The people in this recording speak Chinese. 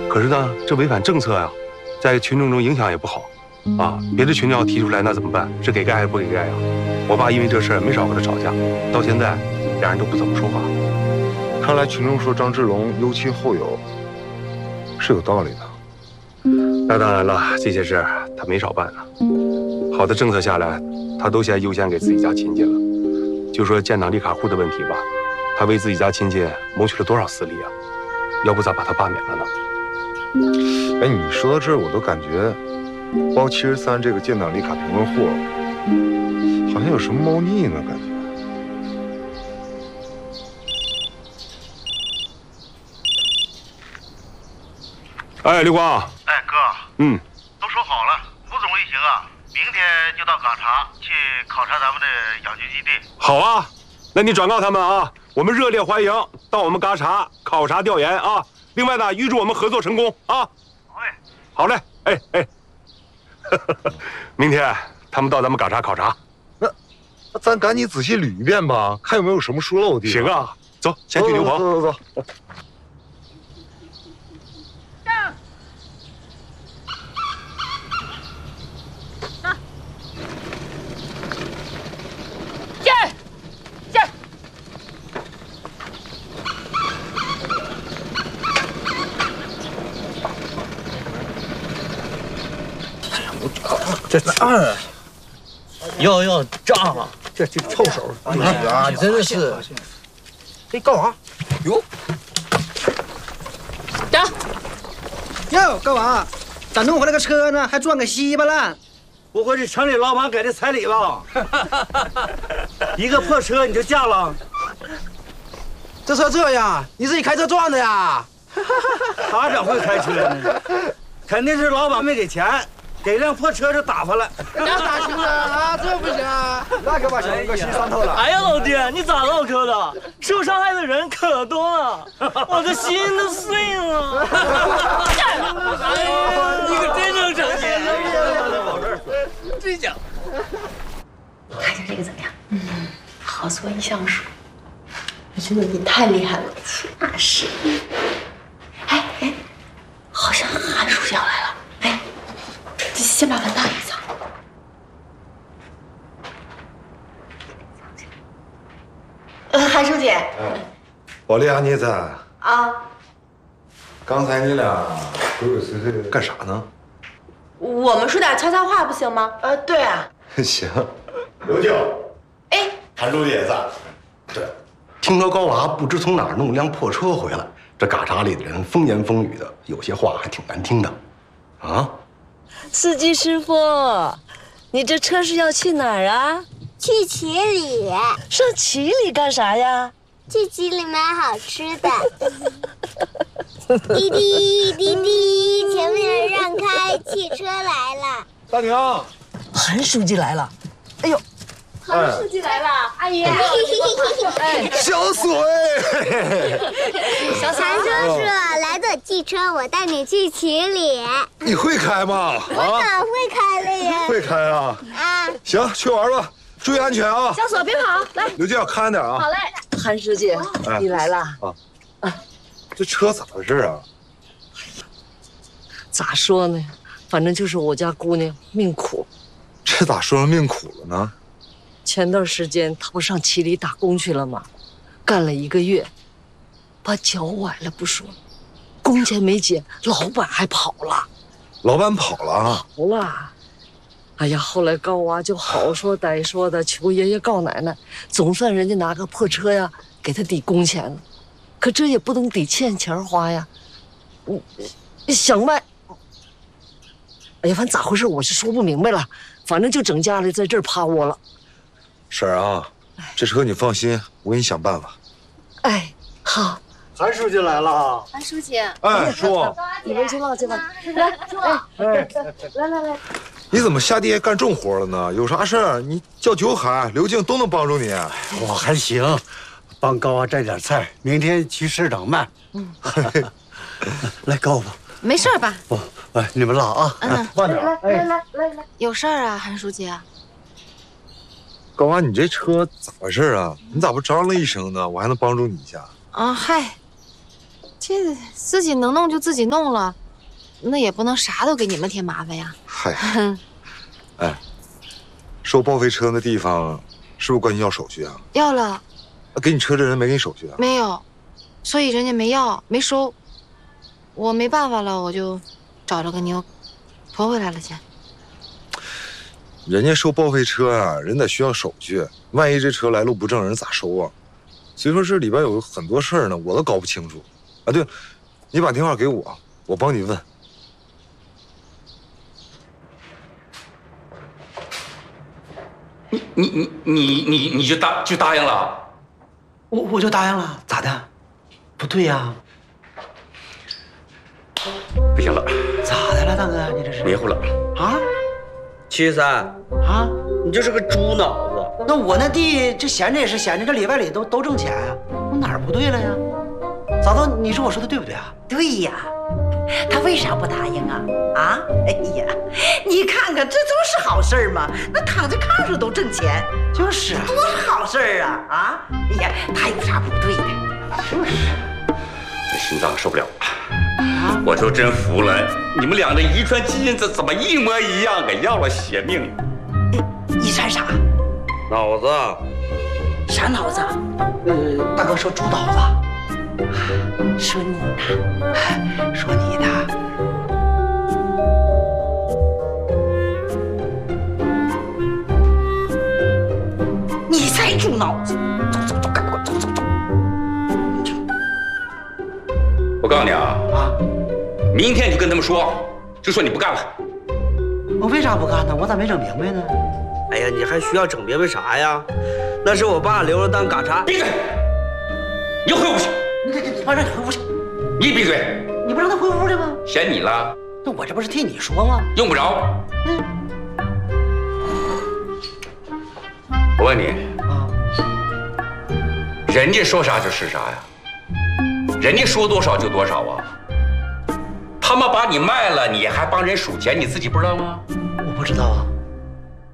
可是呢，这违反政策呀，在群众中影响也不好，啊，别的群众要提出来那怎么办？是给盖还是不给盖呀？我爸因为这事儿没少和他吵架，到现在俩人都不怎么说话。 看来群众说张之龙优亲厚友是有道理的。 那当然了，这些事儿他没少办呢。好的政策下来，他都先优先给自己家亲戚了。就说建档立卡户的问题吧，他为自己家亲戚谋取了多少私利啊？要不咋把他罢免了呢？ 哎，你说到这儿，我都感觉包73这个建档立卡评论户好像有什么猫腻呢，感觉。 哎，刘光。 哎，哥。都说好了，吴总一行啊，明天就到岗查去考察咱们的养鸡基地。 好啊，那你转告他们啊，我们热烈欢迎到我们嘎查考察调研啊。另外呢，预祝我们合作成功啊。好嘞，哎，明天他们到咱们嘎查考察。 那咱赶紧仔细捋一遍吧，看有没有什么疏漏的地方。 行啊，走，先去牛棚。 走。 这要炸了，这臭手！哎呀，真的是，这干啥？哟， 呀，哟，干嘛？咋弄回来个车呢？还装个稀巴烂？ 不会是城里老板给的彩礼吧？一个破车你就嫁了？ 这车这样，你自己开车撞的呀？ 他咋会开车呢？肯定是老板没给钱。给辆破车就打发了， 那咋行啊？这不行，那可把小龙哥心酸透了。 哎呀，老爹，你咋唠嗑的？受伤害的人可多了，我的心都碎了。哎呀，你可真能整你！真讲。 看一下这个怎么样？好做意向书。我觉得你太厉害了，那是。哎，好像韩书记要来了。哎。先把饭大一藏。韩书记。 宝莉啊，你在啊？ 刚才你俩鬼鬼祟祟的干啥呢？ 我们说点悄悄话不行吗？对啊。 行。 刘静。 哎， 韩书记也在。对，听说高娃不知从哪儿弄辆破车回来，这嘎查里的人风言风语的，有些话还挺难听的。啊？ 司机师傅，你这车是要去哪儿啊？ 去七里。 上七里干啥呀？ 去七里买好吃的。滴滴滴滴，前面让开，汽车来了。 大娘， 韩书记来了。哎呦， 韩书记来了，阿姨。 小锁哎。 韩叔叔，来坐汽车，我带你去七里。 你会开吗？ 我咋会开了呀？ 会开啊！ 啊， 行，去玩吧，注意安全啊！ 小锁别跑，来。 刘静，看着点啊！ 好嘞。 韩书记，你来了啊！这车咋回事啊？ 咋说呢？反正就是我家姑娘命苦。 这咋说命苦了呢？ 前段时间她不上七里打工去了吗？干了1个月，把脚崴了不说，工钱没结，老板还跑了。 老板跑了啊？ 跑了。哎呀，后来高娃就好说歹说的求爷爷告奶奶，总算人家拿个破车呀给他抵工钱了，可这也不能抵欠钱花呀。想卖，哎呀，反正咋回事我是说不明白了，反正就整家里在这儿趴窝了。 婶儿啊，这车你放心，我给你想办法。 哎，好。 韩书记来了啊！ 韩书记。 哎，叔， 你们去唠去吧。 来。 你怎么下地干重活了呢？有啥事儿你叫九海、刘静都能帮助你。 我还行，帮高娃摘点菜，明天去市场卖。来，高娃。 没事吧？ 不，哎，你们拉啊，慢点。 来，有事儿啊，韩书记。 高娃，你这车咋回事啊？你咋不张罗一声呢？我还能帮助你一下。 啊，嗨， 这自己能弄就自己弄了，那也不能啥都给你们添麻烦呀。 嗨，哎，收报废车那地方是不是关系要手续啊？ 要了。 给你车这人没给你手续啊？ 没有，所以人家没要，没收。我没办法了，我就找了个妞，驮回来了钱。 人家收报废车啊，人得需要手续，万一这车来路不正，人咋收啊？所以说这里边有很多事儿呢，我都搞不清楚。啊，对了，你把电话给我，我帮你问。 你就答应了？ 我就答应了，咋的？不对呀。 不行了。 咋的了，大哥？你这是迷糊了啊 ？73 啊， 你就是个猪脑子。 那我那地这闲着也是闲着，这里外里都挣钱啊，我哪儿不对了呀？嫂子，你说我说的对不对啊？ 对呀，他为啥不答应啊？啊，哎呀，你看看，这都是好事儿嘛。那躺在炕上都挣钱， 就是啊， 多好事儿啊！啊，哎呀，他有啥不对的？ 就是， 这心脏受不了了，我就真服了，你们俩的遗传基因怎么一模一样啊？要了血命！ 遗传啥？ 脑子。 啥脑子？ 大哥说猪脑子。 说你呢？ 说你呢？ 你才猪脑子！走，赶快走。 我告诉你啊，明天你就跟他们说，就说你不干了。 我为啥不干呢？我咋没整明白呢？ 哎呀，你还需要整明白啥呀？那是我爸留着当嘎查。 闭嘴！你回屋去。 你爸让你回屋去。 你闭嘴！ 你不让他回屋去吗？ 嫌你了？ 那我这不是替你说吗？ 用不着。我问你啊，人家说啥就是啥呀？人家说多少就多少啊？他们把你卖了，你还帮人数钱，你自己不知道吗？ 我不知道啊。